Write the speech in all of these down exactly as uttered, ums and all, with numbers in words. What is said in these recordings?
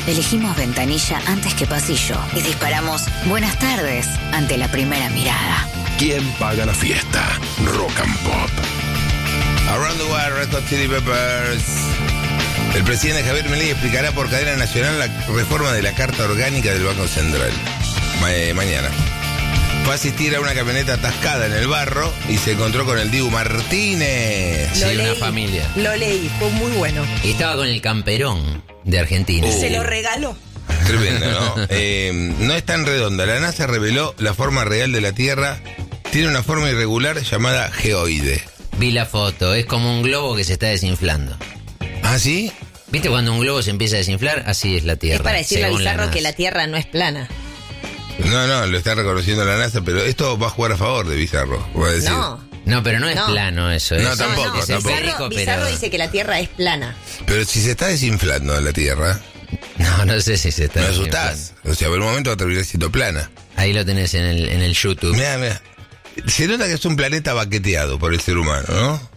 elegimos ventanilla antes que pasillo y disparamos buenas tardes ante la primera mirada. ¿Quién paga la fiesta? Rock and Pop. Around the World, Red Hot Chili Peppers. El presidente Javier Milei explicará por cadena nacional la reforma de la Carta Orgánica del Banco Central. Ma- mañana. Fue a asistir a una camioneta atascada en el barro y se encontró con el Dibu Martínez. Sí, Lo una leí, familia. Lo leí, fue muy bueno. Y estaba con el camperón de Argentina. Uh. Se lo regaló. Tremendo, ¿no? eh, no es tan redonda. La NASA reveló la forma real de la Tierra. Tiene una forma irregular llamada geoide. Vi la foto, es como un globo que se está desinflando. ¿Ah, sí? ¿Viste cuando un globo se empieza a desinflar? Así es la Tierra. Es para decirle a según la Bizarro NASA. que la Tierra no es plana. No, no, lo está reconociendo la NASA, pero esto va a jugar a favor de Bizarro. Voy a decir. No. No, pero no es No. plano eso. No, es- tampoco, es tampoco. esférico, Bizarro, Bizarro pero- dice que la Tierra es plana. Pero si se está desinflando la Tierra, No, no sé si se está... me asustás. O sea, por el momento va a terminar siendo plana. Ahí lo tenés en el, en el YouTube. Mira, mira. Se nota que es un planeta baqueteado por el ser humano, ¿no?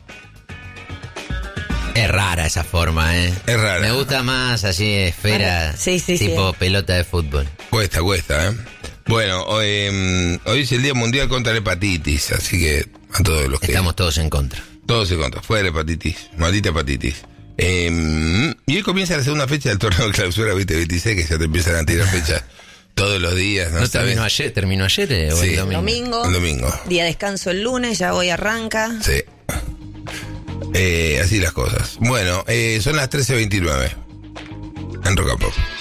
Es rara esa forma, ¿eh? Es rara. Me gusta más así, esfera, Sí, sí, tipo sí. pelota de fútbol. Cuesta, cuesta, ¿eh? Bueno, hoy, eh, hoy es el Día Mundial contra la Hepatitis, así que a todos los que... Estamos todos en contra. Todos en contra, fuera la hepatitis, maldita hepatitis. Eh, y hoy comienza la segunda fecha del torneo de clausura veinte veintiséis, que ya te empiezan a tirar fechas todos los días, ¿no? ¿No sabes? terminó ayer? ¿Terminó ayer eh, o Sí. el domingo? Domingo. El domingo. Día de descanso el lunes, ya hoy arranca. Sí. Eh, así las cosas. Bueno, eh, son las trece veintinueve en Rock and Pop.